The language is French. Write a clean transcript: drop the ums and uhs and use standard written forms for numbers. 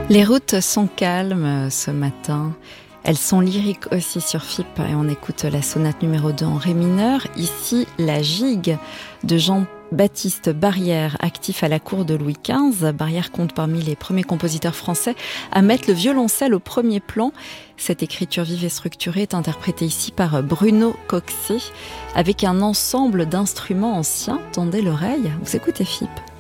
Les routes sont calmes ce matin. Elles sont lyriques aussi sur FIP et on écoute la sonate numéro 2 en ré mineur. Ici, la gigue de Jean-Baptiste Barrière, actif à la cour de Louis XV. Barrière compte parmi les premiers compositeurs français à mettre le violoncelle au premier plan. Cette écriture vive et structurée est interprétée ici par Bruno Coxet avec un ensemble d'instruments anciens. Tendez l'oreille, vous écoutez FIP.